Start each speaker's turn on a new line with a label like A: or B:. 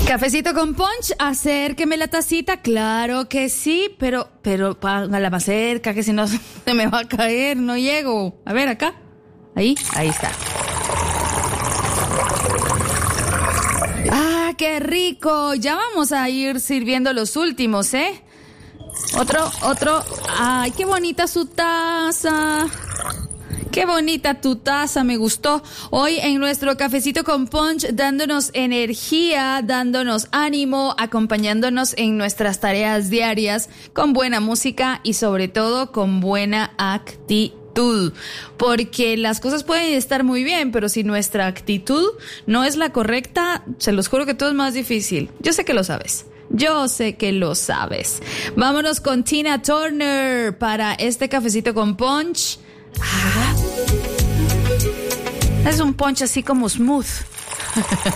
A: Cafecito con punch, acérqueme la tacita, claro que sí, pero póngala más cerca, que si no se me va a caer, no llego. A ver, acá, ahí está. ¡Ah, qué rico! Ya vamos a ir sirviendo los últimos, ¿eh? Otro. ¡Ay, qué bonita su taza! Qué bonita tu taza, me gustó. Hoy en nuestro cafecito con punch, dándonos energía, dándonos ánimo, acompañándonos en nuestras tareas diarias, con buena música y sobre todo con buena actitud. Porque las cosas pueden estar muy bien, pero si nuestra actitud no es la correcta, se los juro que todo es más difícil. Yo sé que lo sabes. Yo sé que lo sabes. Vámonos con Tina Turner para este cafecito con punch. Es un punch así como smooth.